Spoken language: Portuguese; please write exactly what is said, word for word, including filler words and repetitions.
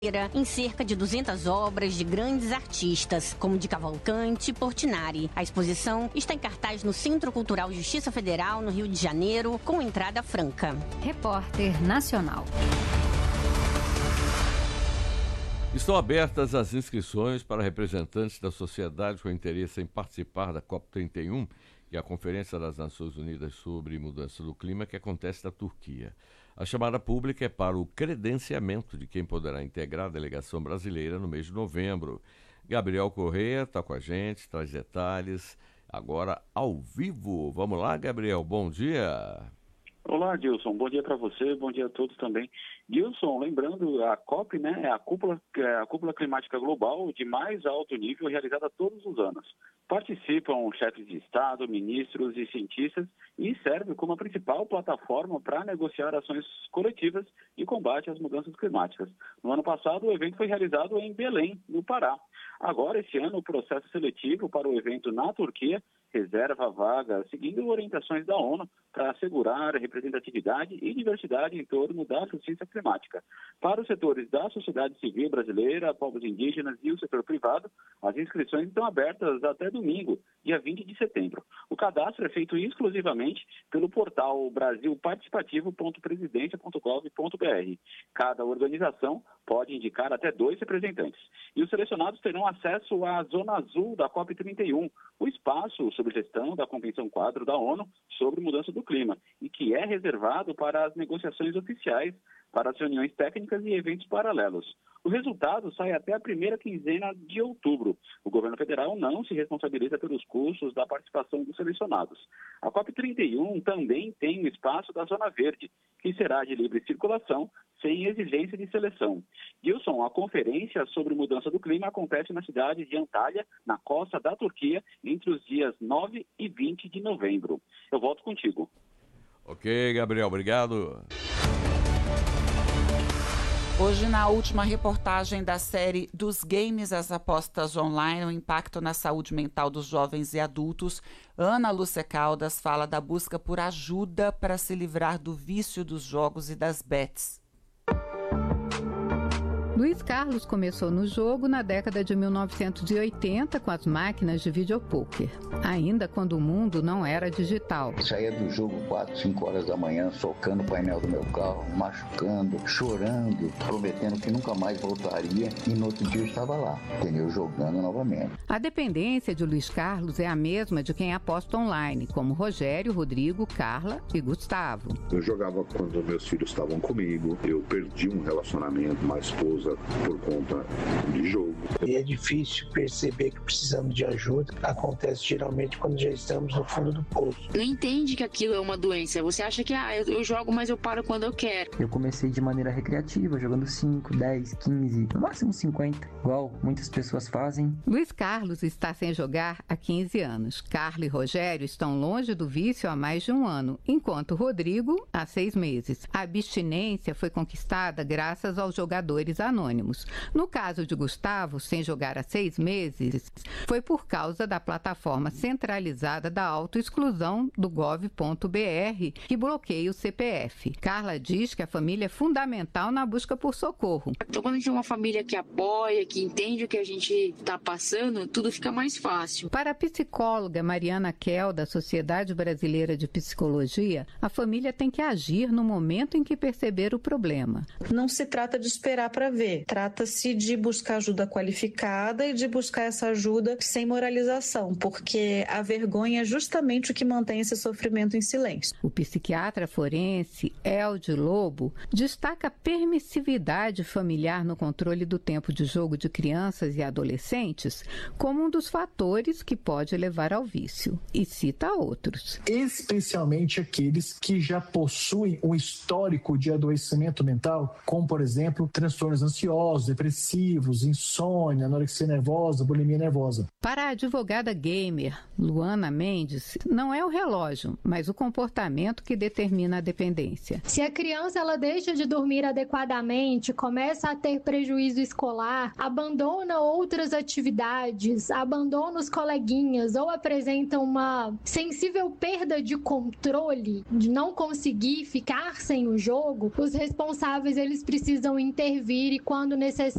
em cerca de duzentas obras de grandes artistas, como de Cavalcante e Portinari. A exposição está em cartaz no Centro Cultural Justiça Federal, no Rio de Janeiro, com entrada franca. Repórter Nacional. Estão abertas as inscrições para representantes da sociedade com interesse em participar da COP trinta e um, que é a Conferência das Nações Unidas sobre Mudança do Clima, que acontece na Turquia. A chamada pública é para o credenciamento de quem poderá integrar a delegação brasileira no mês de novembro. Gabriel Corrêa está com a gente, traz detalhes, agora ao vivo. Vamos lá, Gabriel, bom dia. Olá, Gilson, bom dia para você, bom dia a todos também. Gilson, lembrando, a COP, né, é a cúpula, é a cúpula climática global de mais alto nível realizada todos os anos. Participam chefes de Estado, ministros e cientistas e serve como a principal plataforma para negociar ações coletivas de combate às mudanças climáticas. No ano passado, o evento foi realizado em Belém, no Pará. Agora, esse ano, o processo seletivo para o evento na Turquia reserva a vaga, seguindo orientações da ONU, para assegurar a representatividade e diversidade em torno da justiça climática. Para os setores da sociedade civil brasileira, povos indígenas e o setor privado, as inscrições estão abertas até domingo, dia vinte de setembro. O cadastro é feito exclusivamente pelo portal brasil participativo ponto presidência ponto gov ponto br. Cada organização pode indicar até dois representantes. E os selecionados terão acesso à Zona Azul da COP trinta e um, o espaço sob gestão da Convenção Quadro da ONU sobre mudança do clima, e que é reservado para as negociações oficiais, para as reuniões técnicas e eventos paralelos. O resultado sai até a primeira quinzena de outubro. O governo federal não se responsabiliza pelos custos da participação dos selecionados. A COP trinta e um também tem o espaço da Zona Verde, que será de livre circulação, sem exigência de seleção. Gilson, a conferência sobre mudança do clima acontece na cidade de Antalya, na costa da Turquia, entre os dias nove e vinte de novembro. Eu volto contigo. Ok, Gabriel, obrigado. Hoje, na última reportagem da série Dos Games às Apostas Online, o impacto na saúde mental dos jovens e adultos, Ana Lúcia Caldas fala da busca por ajuda para se livrar do vício dos jogos e das bets. Luiz Carlos começou no jogo na década de mil novecentos e oitenta com as máquinas de videopôquer, ainda quando o mundo não era digital. Saía do jogo quatro, cinco horas da manhã, socando o painel do meu carro, machucando, chorando, prometendo que nunca mais voltaria, e no outro dia eu estava lá, entendeu? Jogando novamente. A dependência de Luiz Carlos é a mesma de quem aposta online, como Rogério, Rodrigo, Carla e Gustavo. Eu jogava quando meus filhos estavam comigo, eu perdi um relacionamento, uma esposa, por conta de jogo. E é difícil perceber que precisamos de ajuda. Acontece geralmente quando já estamos no fundo do poço. Não entende que aquilo é uma doença. Você acha que ah, eu, eu jogo, mas eu paro quando eu quero. Eu comecei de maneira recreativa, jogando cinco, dez, quinze, no máximo cinquenta, igual muitas pessoas fazem. Luiz Carlos está sem jogar há quinze anos. Carla e Rogério estão longe do vício há mais de um ano, enquanto Rodrigo há seis meses. A abstinência foi conquistada graças aos jogadores anônimos. No caso de Gustavo, sem jogar há seis meses, foi por causa da plataforma centralizada da autoexclusão do gov ponto br, que bloqueia o C P F. Carla diz que a família é fundamental na busca por socorro. Então, quando a gente tem uma família que apoia, que entende o que a gente está passando, tudo fica mais fácil. Para a psicóloga Mariana Kell, da Sociedade Brasileira de Psicologia, a família tem que agir no momento em que perceber o problema. Não se trata de esperar para ver. Trata-se de buscar ajuda qualificada e de buscar essa ajuda sem moralização, porque a vergonha é justamente o que mantém esse sofrimento em silêncio. O psiquiatra forense Elde Lobo destaca a permissividade familiar no controle do tempo de jogo de crianças e adolescentes como um dos fatores que pode levar ao vício, e cita outros. Especialmente aqueles que já possuem um histórico de adoecimento mental, como, por exemplo, transtornos ansiosos, depressivos, insônia, anorexia nervosa, bulimia nervosa. Para a advogada gamer Luana Mendes, não é o relógio, mas o comportamento que determina a dependência. Se a criança ela deixa de dormir adequadamente, começa a ter prejuízo escolar, abandona outras atividades, abandona os coleguinhas ou apresenta uma sensível perda de controle, de não conseguir ficar sem o jogo, os responsáveis eles precisam intervir e, quando necessário,